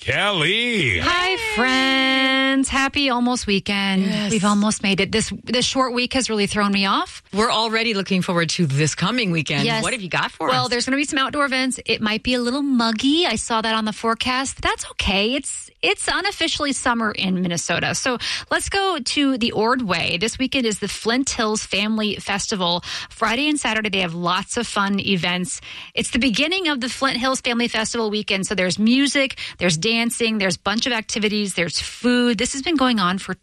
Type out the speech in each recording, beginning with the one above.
Kelly. Hi, friends. Happy almost weekend. Yes. We've almost made it. This short week has really thrown me off. We're already looking forward to this coming weekend. Yes. What have you got for us? Well, there's going to be some outdoor events. It might be a little muggy. I saw that on the forecast. That's okay. It's unofficially summer in Minnesota. So let's go to the Ordway. This weekend is the Flint Hills Family Festival. Friday and Saturday, they have lots of fun events. It's the beginning of the Flint Hills Family Festival weekend. So there's music, there's dancing, there's a bunch of activities, there's food. This has been going on for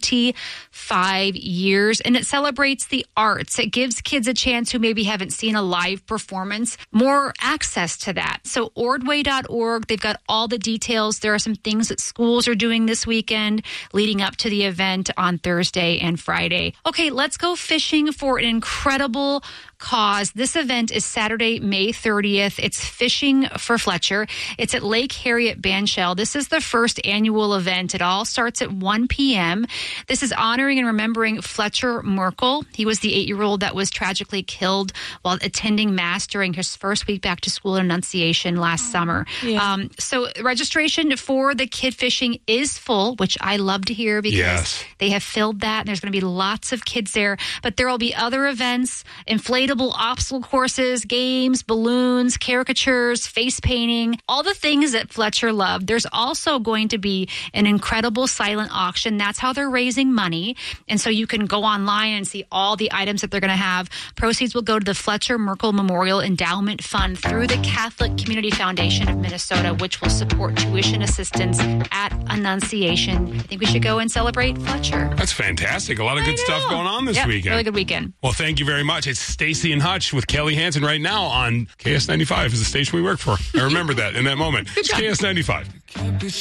25 years, and it celebrates the arts. It gives kids a chance who maybe haven't seen a live performance more access to that. So ordway.org, they've got all the details. There are some things that schools are doing this weekend leading up to the event on Thursday and Friday. Okay, let's go fishing for an incredible cause. This event is Saturday, May 30th. It's Fishing for Fletcher. It's at Lake Harriet Bandshell. This is the first annual event. It all starts at 1 p.m. This is honoring and remembering Fletcher Merkel. He was the 8-year-old that was tragically killed while attending Mass during his first week back to school at Annunciation last summer. Yeah. So registration for the kid fishing is full, which I love to hear because they have filled that. And there's going to be lots of kids there. But there will be other events, inflatable obstacle courses, games, balloons, caricatures, face painting, all the things that Fletcher loved. There's also going to be an incredible silent auction. That's how they're raising money. And so you can go online and see all the items that they're going to have. Proceeds will go to the Fletcher Merkel Memorial Endowment Fund through the Catholic Community Foundation of Minnesota, which will support tuition assistance at Annunciation. I think we should go and celebrate Fletcher. That's fantastic. A lot of good stuff going on this weekend. Really good weekend. Well, thank you very much. It's Stacy and Hutch with Kelly Hansen right now on KS95 is the station we work for. I remember that in that moment. It's KS95.